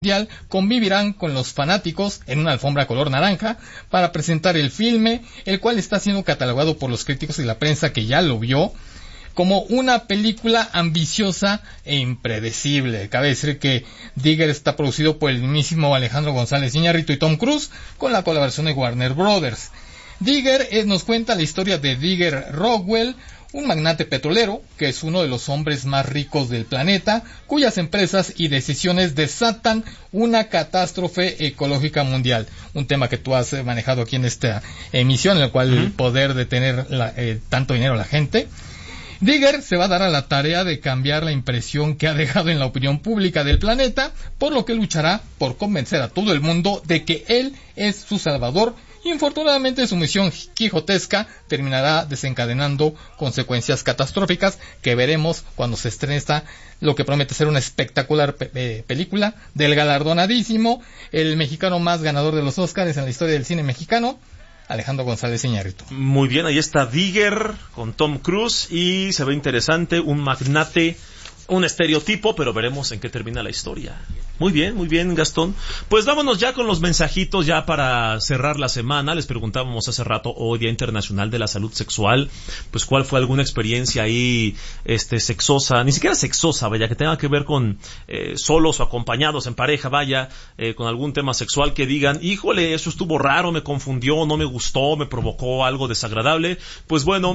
mundial convivirán con los fanáticos en una alfombra color naranja para presentar el filme, el cual está siendo catalogado por los críticos y la prensa que ya lo vio como una película ambiciosa e impredecible. Cabe decir que Digger está producido por el mismísimo Alejandro González Iñárritu y Tom Cruise con la colaboración de Warner Brothers. Digger nos cuenta la historia de Digger Rockwell, un magnate petrolero que es uno de los hombres más ricos del planeta, cuyas empresas y decisiones desatan una catástrofe ecológica mundial. Un tema que tú has manejado aquí en esta emisión, en el cual el poder de tener tanto dinero a la gente. Digger se va a dar a la tarea de cambiar la impresión que ha dejado en la opinión pública del planeta, por lo que luchará por convencer a todo el mundo de que él es su salvador. Infortunadamente su misión quijotesca terminará desencadenando consecuencias catastróficas que veremos cuando se estrene lo que promete ser una espectacular película del galardonadísimo, el mexicano más ganador de los Óscars en la historia del cine mexicano, Alejandro González Iñárritu. Muy bien, ahí está Digger con Tom Cruise y se ve interesante, un magnate, un estereotipo, pero veremos en qué termina la historia. Muy bien, Gastón. Pues vámonos ya con los mensajitos ya para cerrar la semana. Les preguntábamos hace rato, hoy Día Internacional de la Salud Sexual, pues cuál fue alguna experiencia ahí sexosa, ni siquiera sexosa, vaya, que tenga que ver con solos o acompañados en pareja, vaya, con algún tema sexual que digan, híjole, eso estuvo raro, me confundió, no me gustó, me provocó algo desagradable. Pues bueno,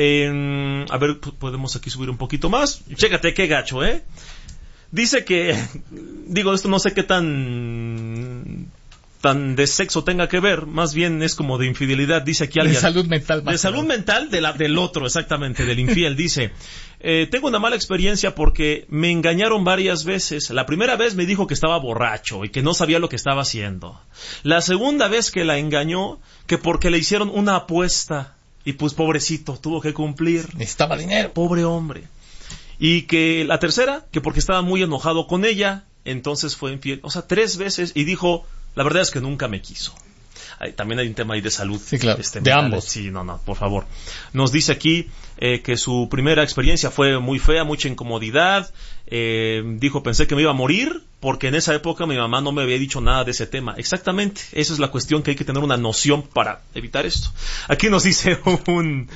a ver, podemos aquí subir un poquito más. Chécate qué gacho, Dice que, digo, esto no sé qué tan de sexo tenga que ver, más bien es como de infidelidad, dice aquí alguien. De salud mental. De salud mental del otro, exactamente, del infiel, dice. Tengo una mala experiencia porque me engañaron varias veces. La primera vez me dijo que estaba borracho y que no sabía lo que estaba haciendo. La segunda vez que la engañó, que porque le hicieron una apuesta y pues pobrecito, tuvo que cumplir. Necesitaba dinero. Pobre hombre. Y que la tercera, que porque estaba muy enojado con ella, entonces fue infiel. O sea, 3 veces, y dijo, la verdad es que nunca me quiso. También hay un tema ahí de salud. Sí, claro, de mental. Ambos. Sí, no, por favor. Nos dice aquí que su primera experiencia fue muy fea, mucha incomodidad. Dijo, pensé que me iba a morir, porque en esa época mi mamá no me había dicho nada de ese tema. Exactamente, esa es la cuestión, que hay que tener una noción para evitar esto. Aquí nos dice un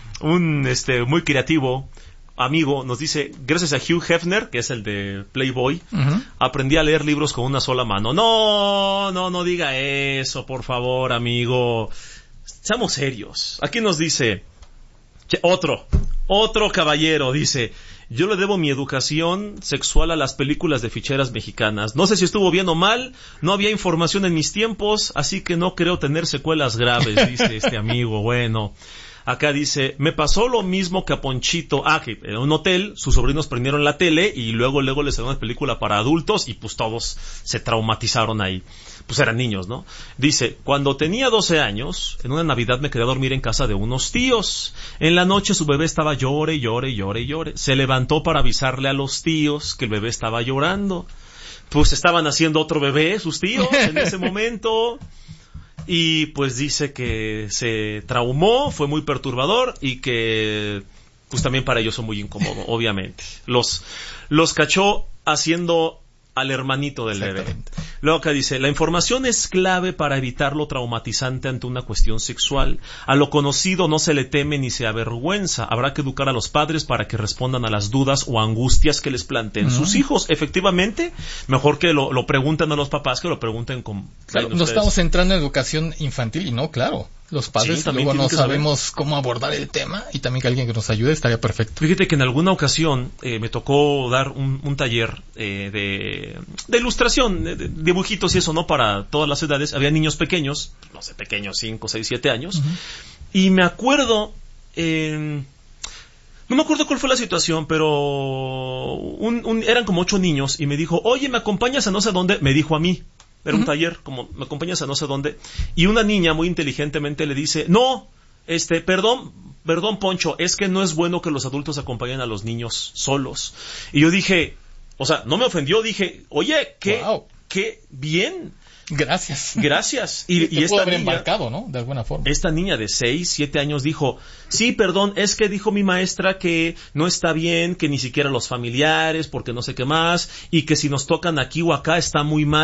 muy creativo amigo, nos dice, gracias a Hugh Hefner, que es el de Playboy, aprendí a leer libros con una sola mano. No diga eso, por favor, amigo. Seamos serios. Aquí nos dice, otro caballero, dice, yo le debo mi educación sexual a las películas de ficheras mexicanas. No sé si estuvo bien o mal, no había información en mis tiempos, así que no creo tener secuelas graves, dice este amigo. Bueno, acá dice, me pasó lo mismo que a Ponchito. Que en un hotel, sus sobrinos prendieron la tele y luego les salió una película para adultos y pues todos se traumatizaron ahí. Pues eran niños, ¿no? Dice, cuando tenía 12 años, en una Navidad me quedé a dormir en casa de unos tíos. En la noche su bebé estaba llore. Se levantó para avisarle a los tíos que el bebé estaba llorando. Pues estaban haciendo otro bebé, sus tíos, en ese momento. Y pues dice que se traumó, fue muy perturbador y que pues también para ellos fue muy incómodo, obviamente. Los cachó haciendo al hermanito del bebé. Luego acá dice, la información es clave para evitar lo traumatizante ante una cuestión sexual. A lo conocido no se le teme ni se avergüenza. Habrá que educar a los padres para que respondan a las dudas o angustias que les planteen sus hijos. Efectivamente, mejor que lo pregunten a los papás, que lo pregunten con... Claro, no estamos entrando en educación infantil y no, claro. Los padres sí, luego no sabemos cómo abordar el tema y también que alguien que nos ayude estaría perfecto. Fíjate que en alguna ocasión me tocó dar un taller de ilustración, de dibujitos y eso, ¿no? Para todas las edades. Había niños pequeños, no sé, pequeños, 5, 6, 7 años. Y me acuerdo, no me acuerdo cuál fue la situación, pero eran como 8 niños y me dijo, oye, ¿me acompañas a no sé dónde? Me dijo a mí. Era un taller, como me acompañas a no sé dónde. Y una niña muy inteligentemente le dice, no, perdón Poncho, es que no es bueno que los adultos acompañen a los niños solos. Y yo dije, o sea, no me ofendió, dije, oye, ¿qué qué bien. Gracias. Y pudo esta haber niña, embarcado, ¿no? De alguna forma. esta niña de 6, 7 años dijo, sí, perdón, es que dijo mi maestra que no está bien, que ni siquiera los familiares, porque no sé qué más, y que si nos tocan aquí o acá está muy mal.